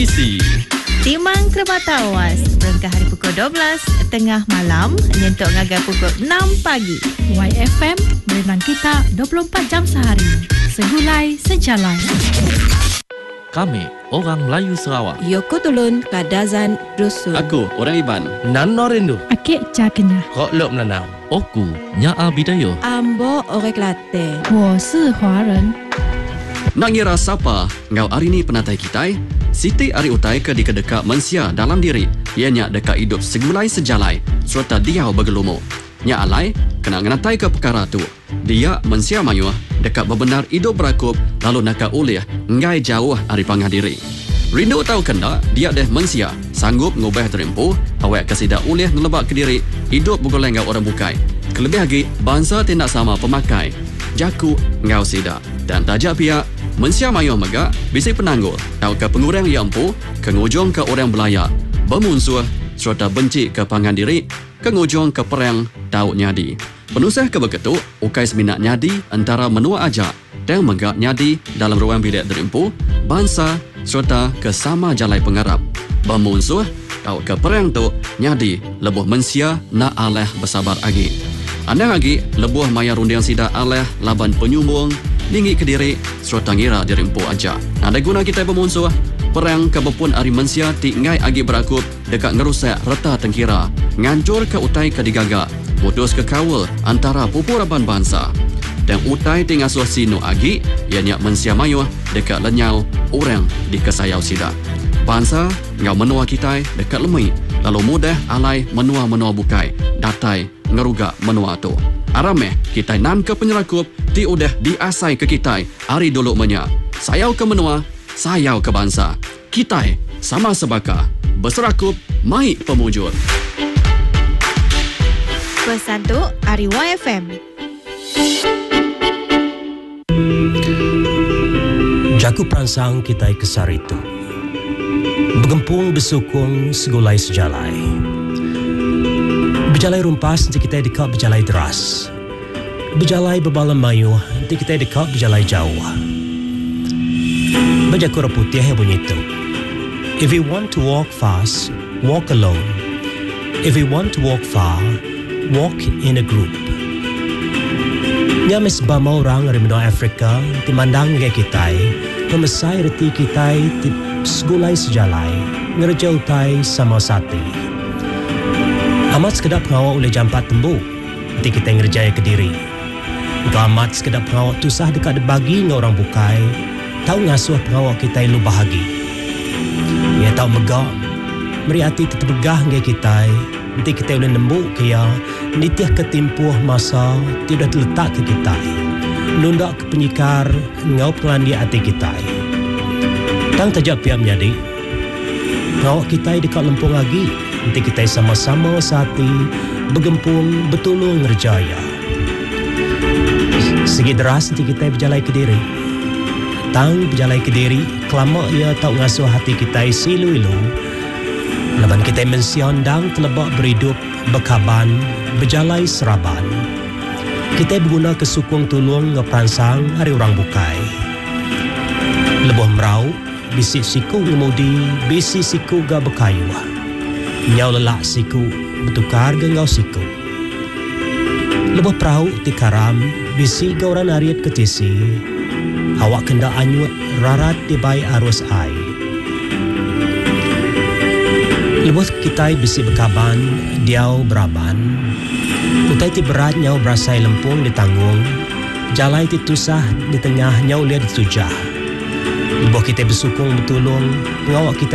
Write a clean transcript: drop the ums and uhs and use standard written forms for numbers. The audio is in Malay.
Edisi Timang Kremata Awas Berengkah hari pukul 12 tengah malam nyentuk ngagai pukul 6 pagi. YFM berenang kita 24 jam sehari. Segulai sejalan. Kami orang Melayu Sarawak. Yoko Tulun Kadazan Dusun. Aku orang Iban. Nan Norindu. Akik Cakenya. Kok Lok Melanau. Oku Nyaa Bidayo. Ambo Orang Kelate. 我是华人。 Nak ngira siapa ngau hari ni penatai kita? Siti ari utai ke dikedekat mensia dalam diri. Ianya dekat hidup segulai sejalai serta dia bergelumu. Nya alai kena ngenatai ke perkara tu. Dia mensia mayuh dekat bebenar hidup berakup lalu nakak ulih ngai jauh dari pangah diri. Rindu tahu kena dia deh mensia sanggup ngubah terempuh awak kesidak ulih nelebak ke diri hidup bergoleng ngau orang bukai. Kelebih lagi bangsa tindak sama pemakai. Jaku ngau sidak dan tajak pihak mensia mayuh megak bisik penanggul tahu ke pengurang yang empu kengujung ke orang belayak bermunsuh serta benci ke pangan diri kengujung ke perang tahu nyadi penusah ke beketuk ukai seminat nyadi antara menua ajak dan megak nyadi dalam ruang bilik derimpu bangsa serta ke sama jalai pengarap bermunsuh tahu ke perang tu nyadi lebuh mensia nak aleh bersabar agi anda lagi lebuh maya rundiang sida aleh laban penyumbung tinggi ke diri serta ngira dirimpu aja. Ada guna kita bermunsuh perang kebepun ari mensia ti ngai agi berakup dekat ngerusak reta tengkira ngancur ke utai ke digagak putus ke kawal antara pupuraban bangsa dan utai ti ngasuh sino agi ianya mensia mayuh dekat lenyau orang di kesayau sida bangsa ngau menua kita dekat lemui lalu mudah alai menua-menua bukai datai ngerugak menua tu arameh kita nan ke penyerakup ti udah diasai ke kita hari dulu menya sayau ke menua sayau ke bangsa kita sama sebaka berserakup mai pemujur Pesan tu Ari YFM. Jaku perangsang kita kesar itu bergempung bersukung segulai sejalai berjalai rumpas nanti kita dekat berjalai deras berjalai berbalam mayu nanti kita dekat berjalai jauh berjaku putih yang bunyi itu if you want to walk fast walk alone if you want to walk far walk in a group nyamis bama orang dari benua Afrika timandang ke kita pemesai reti kita segulai sejalai ngerja utai sama sati amat sekedar pengawal oleh jam 4 tembu nanti kita ngerjaya ke diri engkau amat sekedar pengawal tusah dekat debagi dengan orang bukai tahu ngasuh pengawal kita lu bahagi ia tahu megak meriati terbegah dengan kita nanti kita boleh nembuk kaya nitiah ketimpuh masa tidak terletak ke kita nundak ke penyikar ngau pengelandi hati kita tang tajak pihak menjadi pengawal kita dekat lempung lagi nanti kita sama-sama sati bergempung betulung ngerjaya segi deras nanti kita berjalai ke diri tang berjalai ke diri kelama ia tak ngasuh hati kita silu-ilu laban kita mensiandang telebak berhidup berkaban berjalai seraban kita berguna kesukung tulung ngeperansang hari orang bukai lebuh merau bisik siku ngemudi bisik siku ga berkayu nyau lelak siku bertukar gengau siku lebuh perahu ti karam bisi gauran ariat ketisi awak kenda anyut rarat di bai arus ai lebuh kita bisi berkaban diau beraban utai ti berat nyau berasai lempung di tanggung jalai ti tusah di tengah nyau liat ditujah lebuh kita bersukung betulung pengawak kita